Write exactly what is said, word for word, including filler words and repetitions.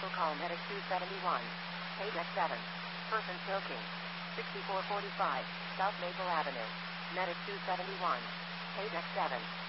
Vehicle call medic two seventy-one. Paydeck seven. Person choking. sixty-four forty-five, South Maple Avenue. Medic two seventy-one. Paydeck seven.